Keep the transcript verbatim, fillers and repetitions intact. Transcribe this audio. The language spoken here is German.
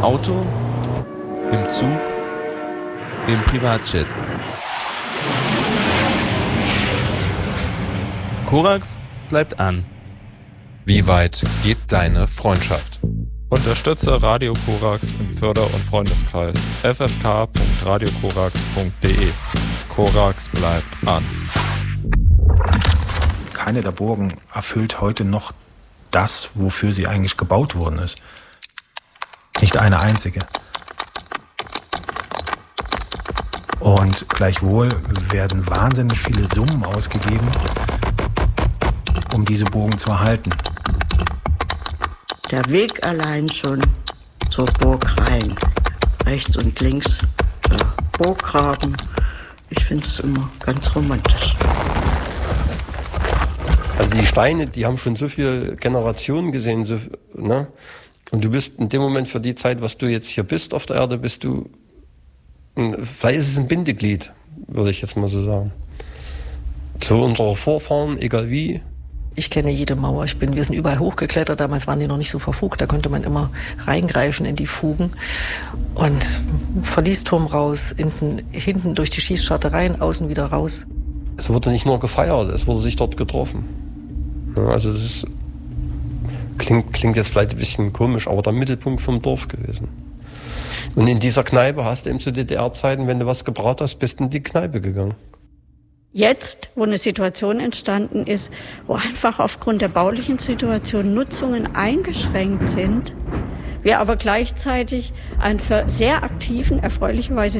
Auto, im Zug, im Privatjet. Korax bleibt an. Wie weit geht deine Freundschaft? Unterstütze Radio Korax im Förder- und Freundeskreis f f k punkt radio korax punkt d e. Korax bleibt an. Keine der Burgen erfüllt heute noch das, wofür sie eigentlich gebaut worden ist. Nicht eine einzige. Und gleichwohl werden wahnsinnig viele Summen ausgegeben, um diese Burgen zu erhalten. Der Weg allein schon zur Burg rein, rechts und links der Burggraben, ich finde es immer ganz romantisch. Also die Steine, die haben schon so viele Generationen gesehen, so, ne? Und du bist in dem Moment für die Zeit, was du jetzt hier bist auf der Erde, bist du, vielleicht ist es ein Bindeglied, würde ich jetzt mal so sagen. Zu unserer Vorfahren, egal wie. Ich kenne jede Mauer. Ich bin, wir sind überall hochgeklettert. Damals waren die noch nicht so verfugt. Da konnte man immer reingreifen in die Fugen. Und Verliesturm raus, hinten, hinten durch die Schießscharte rein, außen wieder raus. Es wurde nicht nur gefeiert, es wurde sich dort getroffen. Ja, also das ist, klingt, klingt jetzt vielleicht ein bisschen komisch, aber der Mittelpunkt vom Dorf gewesen. Und in dieser Kneipe hast du eben zu D D R-Zeiten, wenn du was gebraut hast, bist du in die Kneipe gegangen. Jetzt, wo eine Situation entstanden ist, wo einfach aufgrund der baulichen Situation Nutzungen eingeschränkt sind, wir aber gleichzeitig einen sehr aktiven, erfreulicherweise